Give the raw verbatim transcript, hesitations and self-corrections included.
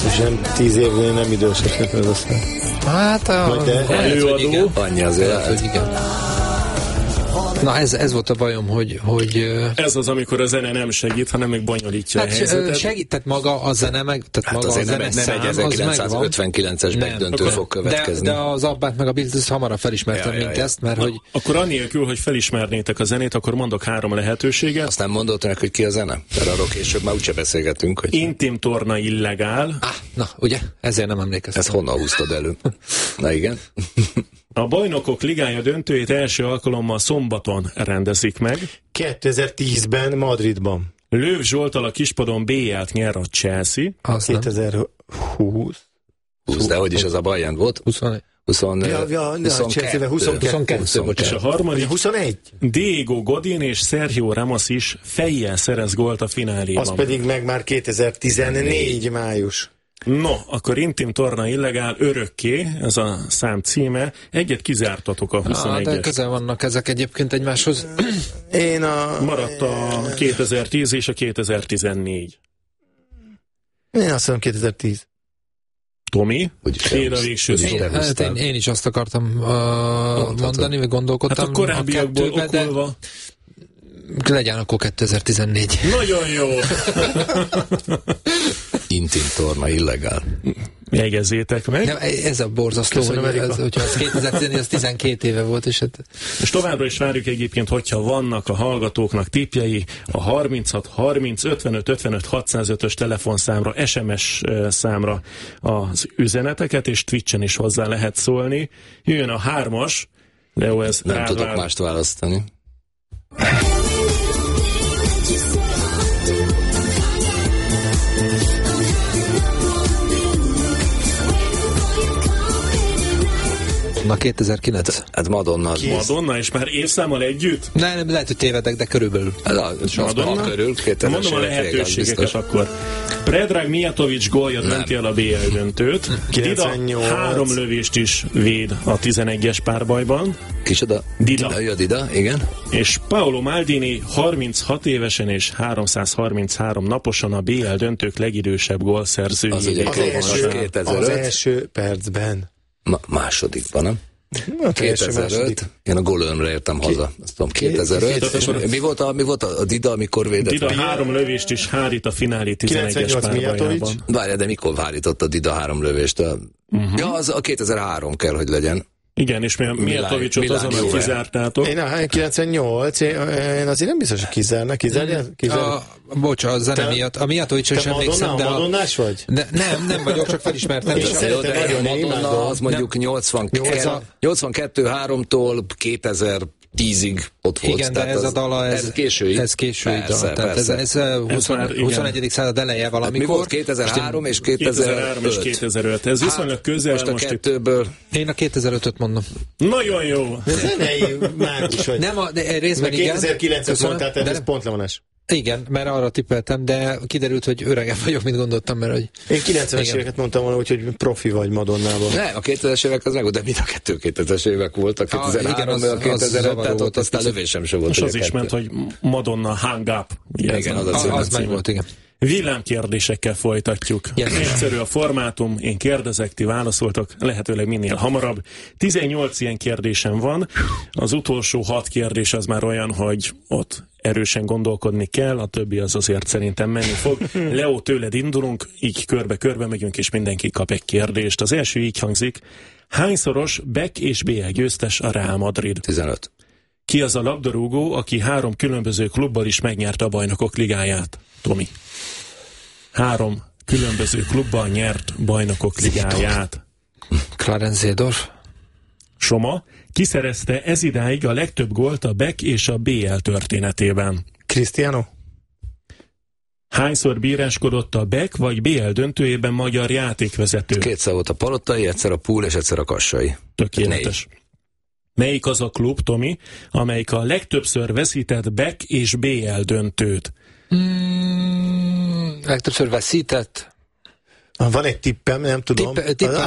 És nem tíz évnél nem idősek, ez aztán. Hát a... Előadó. Annyi azért. Hogy igen. Na ez, ez volt a bajom, hogy, hogy... Ez az, amikor a zene nem segít, hanem még bonyolítja hát a helyzetet. Segít, tehát maga a zene meg... Tehát hát maga azért a nem, zene nem egy ezerkilencszázötvenkilences backdöntő fog következni. De, de az Abbát meg a Beatles hamarabb felismertem, ja, mint ja, ja. ezt, mert Na, hogy... Akkor annélkül, hogy felismernétek a zenét, akkor mondok három lehetőséget. Azt nem mondod meg, hogy ki a zene? Mert arról később már úgyse beszélgetünk, hogy... Intim torna illegál. Ah, na, ugye? Ezért nem emlékeztem. Ezt honnan húztad elő? Na igen. A Bajnokok Ligája döntőjét első alkalommal szombaton rendezik meg. kétezer-tízben Madridban. Löw Zsolttal a kispadon bé jelt nyer a Chelsea. kétezer-húsz. húsz, de hogy is az a Bayern volt? huszonegy. huszonkettő. És a harmadik huszonegy. Diego Godin és Sergio Ramos is fejjel szerez gólt a fináléban. Az pedig meg már kétezer-tizennégy május. No, akkor Intim torna illegál örökké, ez a szám címe. Egyet kizártatok a huszonegyes. Ah, de közel vannak ezek egyébként egymáshoz. Én a... Maradt a kétezer-tíz és a kétezer-tizennégy. Én azt mondom kétezer-tíz. Tomi? Ér a végső szó. Én, hát én, én is azt akartam uh, mondani, vagy gondolkodtam. Hát a korábbiakból a kettőbe, okolva. Legyen akkor kétezer-tizennégy. Nagyon jó! Intim torna illegál. Jegyezzétek meg. Nem, ez a borzasztó, hogy ez, hogyha az kétezer-tizennégy, az tizenkét éve volt, és hát... És továbbra is várjuk egyébként, hogyha vannak a hallgatóknak tippjei, a harminchat harminc ötvenöt ötvenöt hatszázötös telefonszámra, es em es számra az üzeneteket, és Twitchen is hozzá lehet szólni. Jöjjön a hármas. Leo, ez nem tudok vár... mást választani. Na kétezer-kilenc. Hát Madonna. Madonna, és már évszámmal együtt? Ne, nem, lehet, hogy tévedek, de körülbelül. Madonna? Körül, mondom a lehetőségeket akkor. Predrag Mijatovic gólja dönti el a bé el döntőt. Dida három lövést is véd a tizenegyes párbajban. Kicsoda? Dida. Ja, Dida, igen. És Paolo Maldini harminchat évesen és háromszázharminchárom naposan a bé el döntők legidősebb gólszerzője. Az ugye az, első, az első percben. Ma, másodikban, nem? Na, kétezer-öt. Én a gólőmre értem Ki? haza. Azt tudom, kétezer-öt. És mi volt a, mi volt a Dida, amikor védett? Dida három lövést is hárít a finálé tizenegyes párbajában. Várja, de mikor hárított a Dida három lövést? A... Uh-huh. Ja, az a kétezer-három kell, hogy legyen. Igen, és Mijatovicsot azonnal kizártátok. Én a kilencvennyolc, én, én azért nem biztos, hogy kizárnak. Kizárja? A, bocs, a zene te, miatt. A Mijatovicsot sem emlékszem, de... Te Madonnás vagy? De, nem, nem vagyok, csak felismertem. Én szeretem nagyon, én Madonna az mondjuk nyolcvankettő háromtól kétezer-tízig ott volt. Igen, de ez a dala, ez, ez késői. Ez késői dal. Persze, tehát persze. ez, ez huszonegyedik század eleje valamikor. Hát mi volt kétezer-három és kétezer-öt? és kétezer-öt. Ez viszonylag közel. Most a kettőből... Én a kétezer-ötöt mondom. Nagyon jó! De zenei mágus vagy. Nem, a, de részben igen. kétezer-kilencet mondtál, tehát ez pontlevonás. Igen, mert arra tippeltem, de kiderült, hogy öregebb vagyok, mint gondoltam, mert hogy... Én kilencvenes éveket mondtam volna, hogy profi vagy Madonnában. Nem, a kétezres évek az meg, de mind a kettő kétezres évek voltak, kétezer-három, a kétezer-öt, tehát ott aztán lövésem sem volt. És az is ment, hogy Madonna hang up. Igen, az az meg volt, igen. Villámkérdésekkel folytatjuk. Yes. Egyszerű a formátum, én kérdezek, ti válaszoltok, lehetőleg minél hamarabb. tizennyolc ilyen kérdésem van, az utolsó hat kérdés az már olyan, hogy ott erősen gondolkodni kell, a többi az azért szerintem menni fog. Leo, tőled indulunk, így körbe-körbe megyünk, és mindenki kap egy kérdést. Az első így hangzik, hányszoros Beck és bé el győztes a Real Madrid? tizenöt. Ki az a labdarúgó, aki három különböző klubbal is megnyerte a Bajnokok Ligáját? Tomi. Három különböző klubban nyert Bajnokok Ligáját. Clarence Seedorf. Soma. Ki szerezte ezidáig a legtöbb gólt a Beck és a bé el történetében? Cristiano. Hányszor bíráskodott a Beck vagy bé el döntőjében magyar játékvezető? Kétszer volt a Palottai, egyszer a Púl és egyszer a Kassai. Tökéletes. Négy. Melyik az a klub, Tomi, amelyik a legtöbbször veszített Beck és bé el döntőt? Mm, legtöbbször veszített? Van egy tippem, nem tudom. Tipp, tipp,